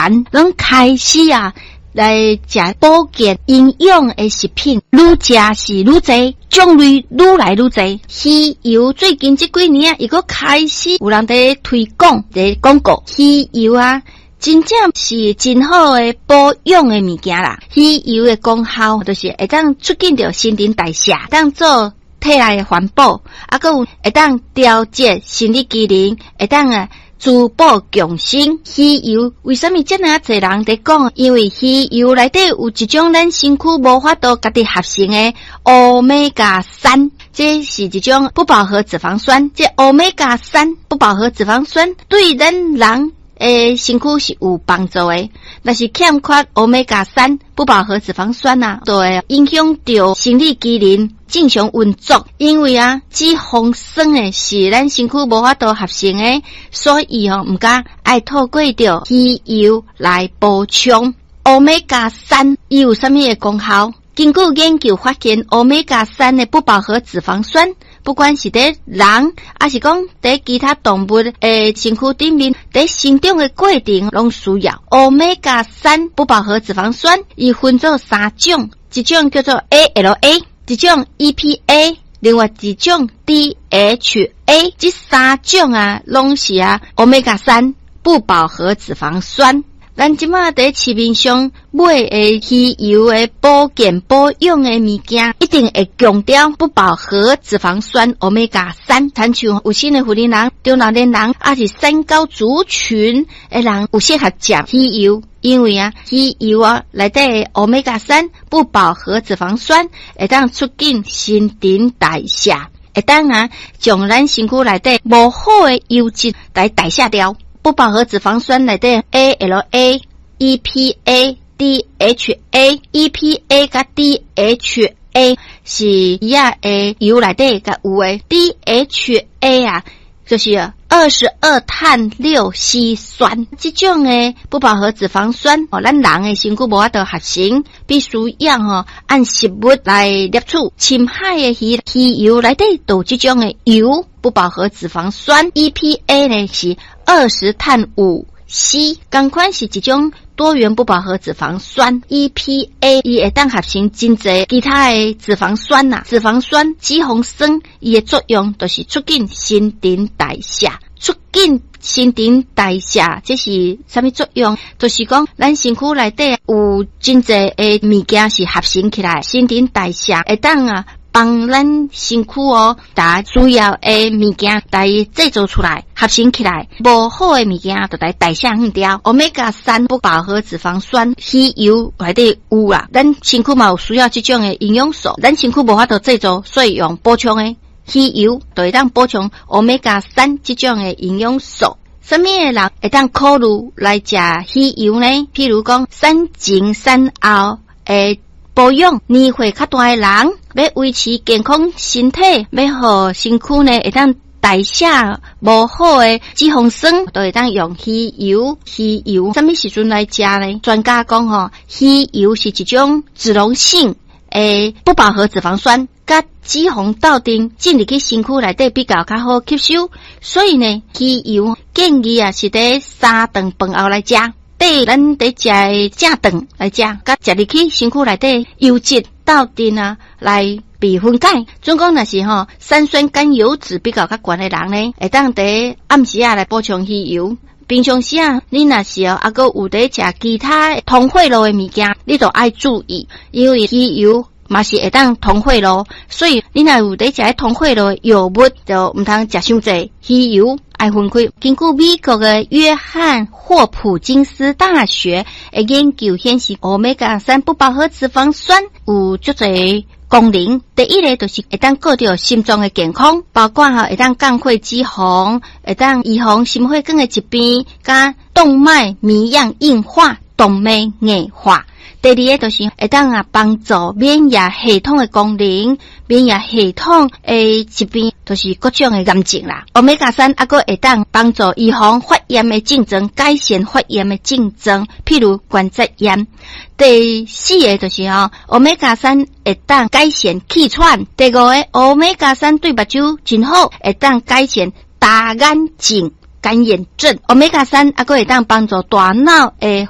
人拢开始来食保健营养的食品，愈食是愈侪，种类愈来愈侪。鱼油最近这几年伊个开始有人在推广在广告，鱼油真正是真好的保养的物件啦。鱼油的功效就是会当促进着新陈代谢，当做体内的环保，还有会当调节生理机能，会当滋补强身。鱼油为什么这么侪人在讲？因为鱼油内底有一种咱身躯无法度家己合成的Omega 3，这是一种不饱和脂肪酸。这 Omega 3不饱和脂肪酸对咱人身躯是有帮助的，但是欠缺 Omega 3不饱和脂肪酸就会影响到生理机能正常运作。因为脂肪酸是咱身躯无法度合成的，所以唔该爱透过着鱼油来补充 Omega 3。伊有什么的功效？根据研究发现 ，Omega 3的不饱和脂肪酸，不管是在人，还是讲在其他动物身躯顶面，在生长的过程拢需要 Omega 3不饱和脂肪酸。伊分做三种，一种叫做 ALA， 一种 EPA， 另外一种 DHA。这三种拢是Omega 3不饱和脂肪酸。咱即马在市面上买的鱼油的保健保养的物件，一定会强调不饱和脂肪酸 Omega 3。亲像有性的妇女人、中老年人，还是三高族群的人，有适合食鱼油，因为鱼油内底的 Omega 3不饱和脂肪酸会当促进新陈代谢，会当将咱身躯内底无好的油脂来代谢掉。不饱和脂肪酸内底 ALA、EPA、DHA、EPA 甲 DHA 是伊的油内底甲有的 DHA 就是22碳6烯酸。这种的不饱和脂肪酸咱人的身躯无法度合成，必须要按食物来摄取。深海的鱼油内底有这种的油不饱和脂肪酸 EPA 呢是20碳5烯，同款是一种多元不饱和脂肪酸 EPA， 伊会当合成真侪其他的脂肪酸脂肪酸、脂肪酸，伊的作用就是促进新陈代谢。促进新陈代谢，这是什么作用？就是讲咱身躯内底有真侪的物件是合成起来，新陈代谢会当帮咱身躯把需要的物件来制造出来，合成起来，无好的物件就来代谢掉。Omega 3不饱和脂肪酸鱼油内底有啦，咱身躯嘛有需要这种的营养素，咱身躯无法度制造，所以用补充的鱼油就会当补充 Omega 3这种的营养素。什么的人会当考虑来食鱼油呢？譬如讲3前3后的保养，年岁较大的人要维持健康身体，要互身躯呢会当代谢无好的脂肪酸，都会当用鱼油。鱼油什么时阵来食呢？专家讲鱼油是一种脂溶性不饱和脂肪酸，甲脂肪斗阵进入去身躯内底比较好吸收，所以呢，鱼油建议是在3顿饭后来食。对，咱得食正顿来食，甲食入去身躯内底油脂斗阵来被分解。总共若是三酸甘油脂比较悬的人呢，会当在暗时来补充鱼油。平常时你若是还佫有在食其他通血路的物件，你就爱注意，因为鱼油嘛是会当通血路，所以你若有在食通血路的药物，就唔通食伤济。鱼油爱分开。根据美国的约翰霍普金斯大学的研究显示 ，Omega 3不饱和脂肪酸有足侪功能。第一个就是会当顾到心脏的健康，包括会当降血脂肪，会当预防心血管的疾病，甲动脉粥样硬化、动脉硬化。第二个就是会当帮助免疫系统的功能，免疫系统的疾病就是各种的癌症啦。Omega 3还佫会当帮助预防发炎的症状，改善发炎的症状，譬如关节炎。第四个就是Omega 3会当改善气喘。第五个 Omega 3对目睭真好，会当改善大眼睛、干眼症。Omega 3还佫会当帮助大脑的